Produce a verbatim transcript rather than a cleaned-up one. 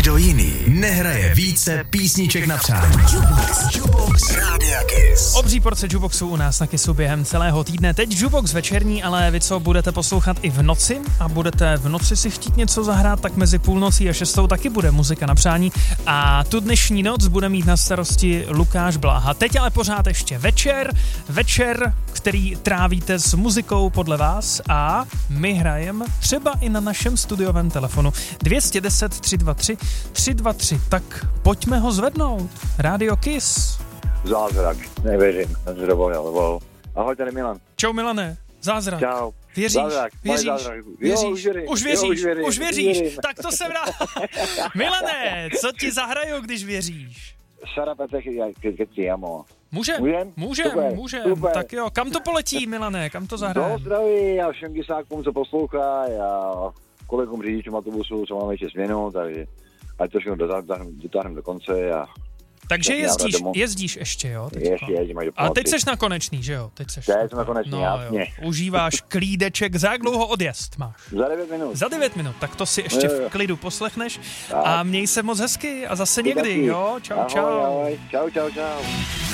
Nikdo jiný nehraje více písniček na přání. Jukebox, Jukebox Rádia Kiss. Obří porce Jukeboxu u nás na Kissu během celého týdne. Teď Jukebox večerní, ale vy co budete poslouchat i v noci a budete v noci si chtít něco zahrát, tak mezi půlnocí a šestou taky bude muzika na přání. A tu dnešní noc bude mít na starosti Lukáš Bláha. Teď ale pořád ještě večer, večer, který trávíte s muzikou podle vás a my hrajeme třeba i na našem studiovém telefonu dvě stě deset tři dva tři tři dva tři. Tak pojďme ho zvednout. Radio Kiss. Zázrak, nevěřím, jsem si dovolil. Ahoj, tady Milan. Čau Milane, zázrak. Čau. Věříš? Zázrak, věříš? Zázrak. Věříš? Jo, už věřím. Už věříš? Jo, už věřím. Už věříš? Věřím. Tak to jsem rád. Milane, co ti zahraju, když věříš? Sara Petech, keď ti amo. Můžem, Můžem? můžem, Super, můžem. super. Tak jo, kam to poletí, Milane, kam to Do zahrajeme? zdraví a všem kysákům, co poslouchají a kolegům řidičům autobusu, co máme ještě směnu, takže ať to všechno dotáhneme do konce a... Takže tak jezdíš, domů. jezdíš ještě, jo? Teďko. Ještě jezdím až do A teď pátky. seš na konečný, že jo? Teď seš Teď jsem na konečný, no, jasně. Jo. Užíváš klídeček, za jak dlouho odjezd máš? Za devět minut. Za devět minut, tak to si ještě Jo, jo. v klidu poslechneš Tak. a měj se moc hezky a zase Ty někdy, taky. jo? Čau, Ahoj, čau. ahoj. Čau, čau, čau.